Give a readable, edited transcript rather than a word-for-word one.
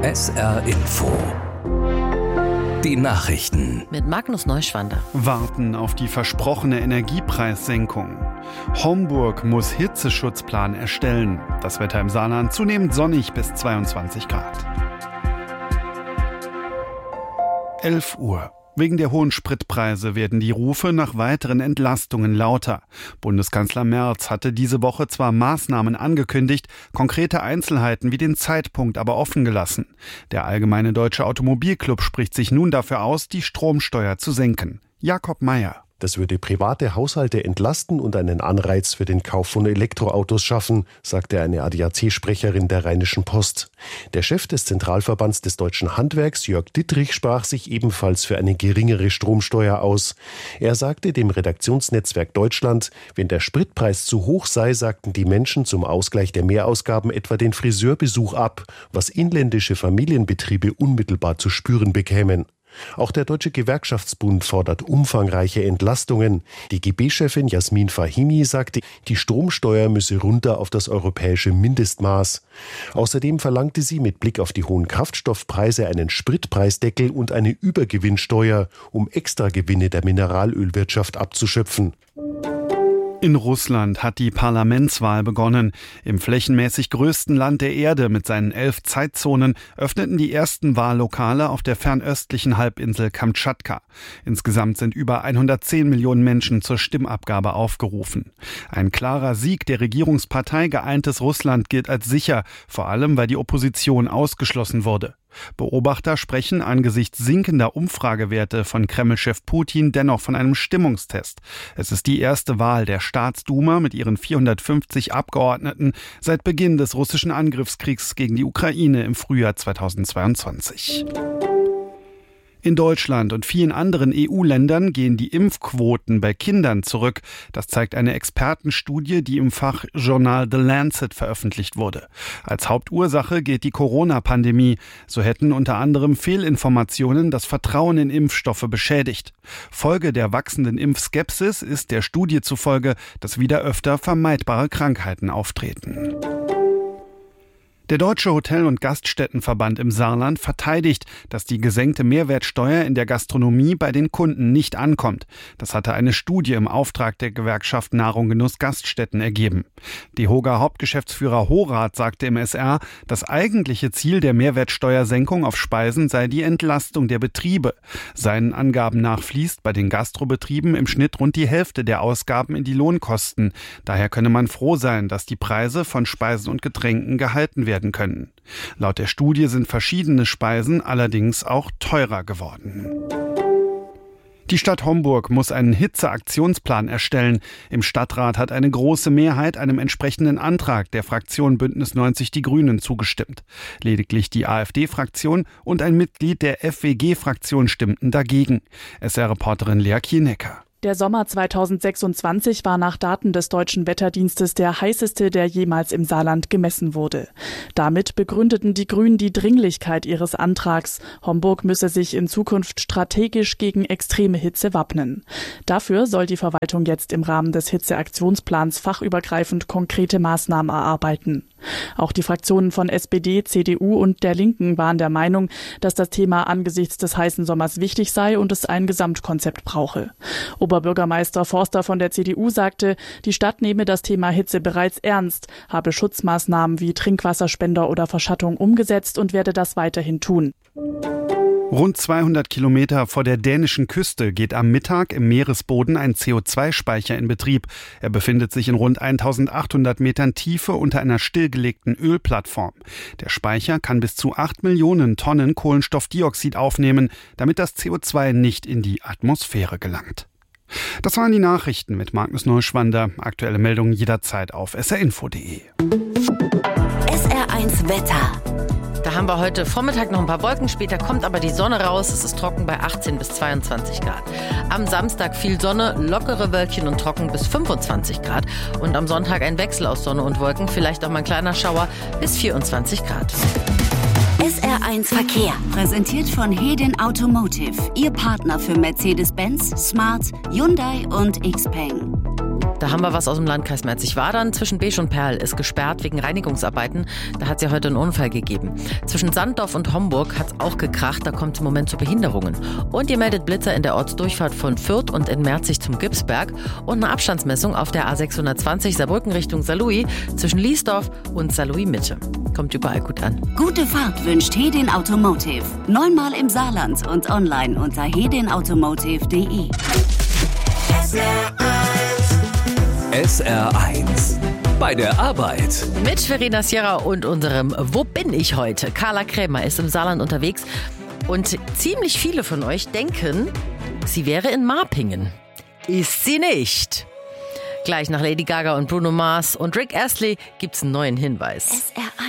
SR Info. Die Nachrichten. Mit Magnus Neuschwander. Warten auf die versprochene Energiepreissenkung. Homburg muss Hitzeschutzplan erstellen. Das Wetter im Saarland zunehmend sonnig bis 22 Grad. 11 Uhr. Wegen der hohen Spritpreise werden die Rufe nach weiteren Entlastungen lauter. Bundeskanzler Merz hatte diese Woche zwar Maßnahmen angekündigt, konkrete Einzelheiten wie den Zeitpunkt aber offen gelassen. Der Allgemeine Deutsche Automobilclub spricht sich nun dafür aus, die Stromsteuer zu senken. Jakob Mayer. Das würde private Haushalte entlasten und einen Anreiz für den Kauf von Elektroautos schaffen, sagte eine ADAC-Sprecherin der Rheinischen Post. Der Chef des Zentralverbands des deutschen Handwerks, Jörg Dittrich, sprach sich ebenfalls für eine geringere Stromsteuer aus. Er sagte dem Redaktionsnetzwerk Deutschland, wenn der Spritpreis zu hoch sei, sagten die Menschen zum Ausgleich der Mehrausgaben etwa den Friseurbesuch ab, was inländische Familienbetriebe unmittelbar zu spüren bekämen. Auch der Deutsche Gewerkschaftsbund fordert umfangreiche Entlastungen. Die GB-Chefin Jasmin Fahimi sagte, die Stromsteuer müsse runter auf das europäische Mindestmaß. Außerdem verlangte sie mit Blick auf die hohen Kraftstoffpreise einen Spritpreisdeckel und eine Übergewinnsteuer, um Extragewinne der Mineralölwirtschaft abzuschöpfen. In Russland hat die Parlamentswahl begonnen. Im flächenmäßig größten Land der Erde mit seinen 11 Zeitzonen öffneten die ersten Wahllokale auf der fernöstlichen Halbinsel Kamtschatka. Insgesamt sind über 110 Millionen Menschen zur Stimmabgabe aufgerufen. Ein klarer Sieg der Regierungspartei Geeintes Russland gilt als sicher, vor allem weil die Opposition ausgeschlossen wurde. Beobachter sprechen angesichts sinkender Umfragewerte von Kreml-Chef Putin dennoch von einem Stimmungstest. Es ist die erste Wahl der Staatsduma mit ihren 450 Abgeordneten seit Beginn des russischen Angriffskriegs gegen die Ukraine im Frühjahr 2022. In Deutschland und vielen anderen EU-Ländern gehen die Impfquoten bei Kindern zurück. Das zeigt eine Expertenstudie, die im Fachjournal The Lancet veröffentlicht wurde. Als Hauptursache gilt die Corona-Pandemie. So hätten unter anderem Fehlinformationen das Vertrauen in Impfstoffe beschädigt. Folge der wachsenden Impfskepsis ist der Studie zufolge, dass wieder öfter vermeidbare Krankheiten auftreten. Der Deutsche Hotel- und Gaststättenverband im Saarland verteidigt, dass die gesenkte Mehrwertsteuer in der Gastronomie bei den Kunden nicht ankommt. Das hatte eine Studie im Auftrag der Gewerkschaft Nahrung Genuss Gaststätten ergeben. DEHOGA Hauptgeschäftsführer Horath sagte im SR, das eigentliche Ziel der Mehrwertsteuersenkung auf Speisen sei die Entlastung der Betriebe. Seinen Angaben nach fließt bei den Gastrobetrieben im Schnitt rund die Hälfte der Ausgaben in die Lohnkosten. Daher könne man froh sein, dass die Preise von Speisen und Getränken gehalten werden können. Laut der Studie sind verschiedene Speisen allerdings auch teurer geworden. Die Stadt Homburg muss einen Hitzeaktionsplan erstellen. Im Stadtrat hat eine große Mehrheit einem entsprechenden Antrag der Fraktion Bündnis 90 Die Grünen zugestimmt. Lediglich die AfD-Fraktion und ein Mitglied der FWG-Fraktion stimmten dagegen. SR-Reporterin Lea Kienecker. Der Sommer 2026 war nach Daten des Deutschen Wetterdienstes der heißeste, der jemals im Saarland gemessen wurde. Damit begründeten die Grünen die Dringlichkeit ihres Antrags. Homburg müsse sich in Zukunft strategisch gegen extreme Hitze wappnen. Dafür soll die Verwaltung jetzt im Rahmen des Hitzeaktionsplans fachübergreifend konkrete Maßnahmen erarbeiten. Auch die Fraktionen von SPD, CDU und der Linken waren der Meinung, dass das Thema angesichts des heißen Sommers wichtig sei und es ein Gesamtkonzept brauche. Oberbürgermeister Forster von der CDU sagte, die Stadt nehme das Thema Hitze bereits ernst, habe Schutzmaßnahmen wie Trinkwasserspender oder Verschattung umgesetzt und werde das weiterhin tun. Rund 200 Kilometer vor der dänischen Küste geht am Mittag im Meeresboden ein CO2-Speicher in Betrieb. Er befindet sich in rund 1800 Metern Tiefe unter einer stillgelegten Ölplattform. Der Speicher kann bis zu 8 Millionen Tonnen Kohlenstoffdioxid aufnehmen, damit das CO2 nicht in die Atmosphäre gelangt. Das waren die Nachrichten mit Magnus Neuschwander. Aktuelle Meldungen jederzeit auf srinfo.de. SR1 Wetter. Da haben wir heute Vormittag noch ein paar Wolken, später kommt aber die Sonne raus. Es ist trocken bei 18 bis 22 Grad. Am Samstag viel Sonne, lockere Wölkchen und trocken bis 25 Grad. Und am Sonntag ein Wechsel aus Sonne und Wolken, vielleicht auch mal ein kleiner Schauer bis 24 Grad. SR1 Verkehr, präsentiert von Hedin Automotive, Ihr Partner für Mercedes-Benz, Smart, Hyundai und XPeng. Da haben wir was aus dem Landkreis Merzig-Wadern. Zwischen Beesch und Perl ist gesperrt wegen Reinigungsarbeiten. Da hat es ja heute einen Unfall gegeben. Zwischen Sanddorf und Homburg hat es auch gekracht. Da kommt es im Moment zu Behinderungen. Und ihr meldet Blitzer in der Ortsdurchfahrt von Fürth und in Merzig zum Gipsberg. Und eine Abstandsmessung auf der A620 Saarbrücken Richtung Saarlouis zwischen Liesdorf und Saarlouis Mitte. Kommt überall gut an. Gute Fahrt wünscht Hedin Automotive. 9-mal im Saarland und online unter hedinautomotive.de. SR1 bei der Arbeit. Mit Verena Sierra und unserem Wo bin ich heute? Carla Krämer ist im Saarland unterwegs und ziemlich viele von euch denken, sie wäre in Marpingen. Ist sie nicht. Gleich nach Lady Gaga und Bruno Mars und Rick Astley gibt's einen neuen Hinweis. SR1